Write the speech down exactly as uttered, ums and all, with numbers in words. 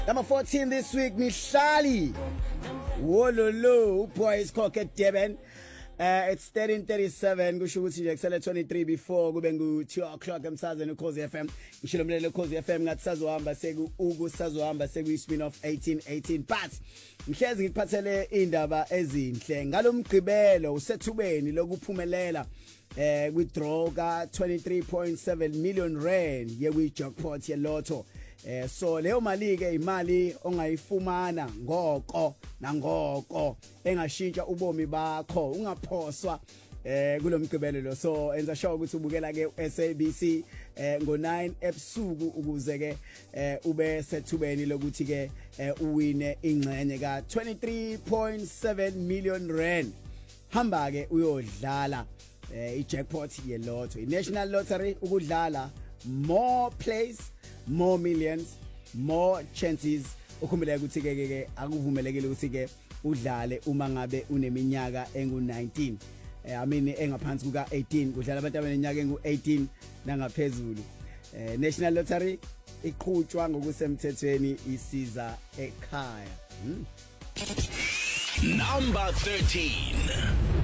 Number fourteen this week, Mihlali. Wololo, boys cock at Devon. Uh, it's thirteen thirty-seven kusho ukuthi nje kusele twenty-three before kube ngu two o'clock emsazweni uKhosi F M. Ngishilo mlele uKhosi F M ngathi sazohamba seku uku sazohamba seku spin off eighteen eighteen but mhlezi ngikuphathele indaba ezinhle ngalomgqibelo usethubeni lokuphumelela eh kwi draw ka twenty-three point seven million rand ye kwi jackpot ye lotto. Eh so leyo mali ke imali ongayifumana ngoko nangoko engashintsha ubomi bakho ungaphoswa eh kulomgqibelo lo so enza sure ukuthi ubukela ke S A B C eh ngo nine ebusuku ukuze ke eh ube sethubeni lokuthi ke uwine ingxenye ka twenty-three point seven million rand. Hamba ke uyodlala eh i jackpot ye lotto i National Lottery ukudlala more plays more millions more chances ukhumbula ukuthi ke ke akuvumelekile ukuthi ke udlale uma ngabe uneminyaka engu nineteen eh I mean engaphansi kuka eighteen kudlala abantu abaneminyaka engu eighteen nangaphezulu. eh National Lottery iqhutshwa ngokusemthethweni isiza ekhaya. hmm? Number thirteen.